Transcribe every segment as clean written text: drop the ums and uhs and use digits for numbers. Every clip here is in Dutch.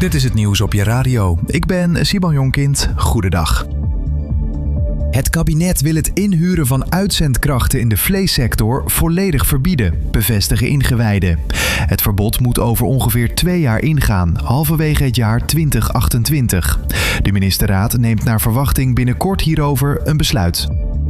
Dit is het nieuws op je radio. Ik ben Simon Jonkind. Goedendag. Het kabinet wil het inhuren van uitzendkrachten in de vleessector volledig verbieden, bevestigen ingewijden. Het verbod moet over ongeveer 2 jaar ingaan, halverwege het jaar 2028. De ministerraad neemt naar verwachting binnenkort hierover een besluit.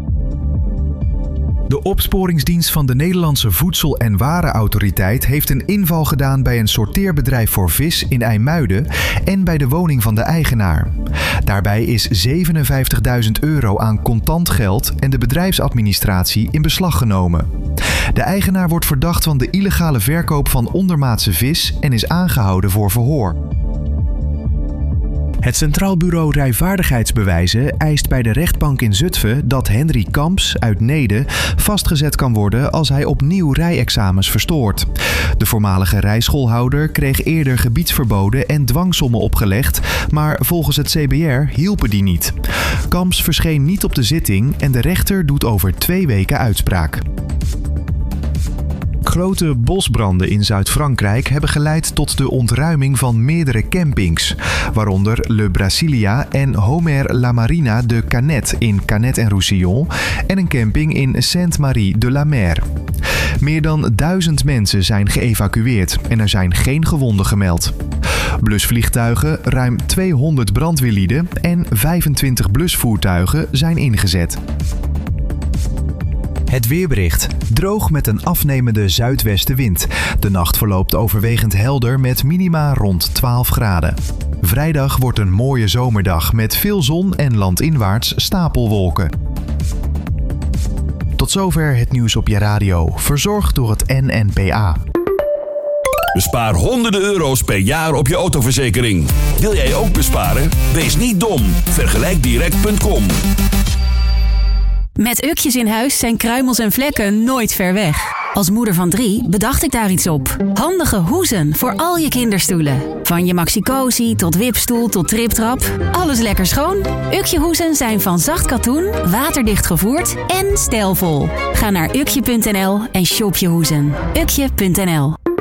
De opsporingsdienst van de Nederlandse Voedsel- en Warenautoriteit heeft een inval gedaan bij een sorteerbedrijf voor vis in IJmuiden en bij de woning van de eigenaar. Daarbij is €57.000 aan contant geld en de bedrijfsadministratie in beslag genomen. De eigenaar wordt verdacht van de illegale verkoop van ondermaatse vis en is aangehouden voor verhoor. Het Centraal Bureau Rijvaardigheidsbewijzen eist bij de rechtbank in Zutphen dat Henry Kamps uit Neede vastgezet kan worden als hij opnieuw rijexamens verstoort. De voormalige rijschoolhouder kreeg eerder gebiedsverboden en dwangsommen opgelegd, maar volgens het CBR hielpen die niet. Kamps verscheen niet op de zitting en de rechter doet over 2 weken uitspraak. Grote bosbranden in Zuid-Frankrijk hebben geleid tot de ontruiming van meerdere campings, waaronder Le Brasilia en Homer La Marina de Canet in Canet-en-Roussillon en een camping in Sainte-Marie-de-la-Mer. Meer dan 1000 mensen zijn geëvacueerd en er zijn geen gewonden gemeld. Blusvliegtuigen, ruim 200 brandweerlieden en 25 blusvoertuigen zijn ingezet. Het weerbericht. Droog met een afnemende zuidwestenwind. De nacht verloopt overwegend helder met minima rond 12 graden. Vrijdag wordt een mooie zomerdag met veel zon en landinwaarts stapelwolken. Tot zover het nieuws op je radio, verzorgd door het NNPA. Bespaar honderden euro's per jaar op je autoverzekering. Wil jij ook besparen? Wees niet dom. Vergelijkdirect.com. Met ukjes in huis zijn kruimels en vlekken nooit ver weg. Als moeder van 3 bedacht ik daar iets op. Handige hoezen voor al je kinderstoelen. Van je Maxi-Cosi tot wipstoel tot triptrap. Alles lekker schoon. Ukje hoezen zijn van zacht katoen, waterdicht gevoerd en stijlvol. Ga naar ukje.nl en shop je hoezen. Ukje.nl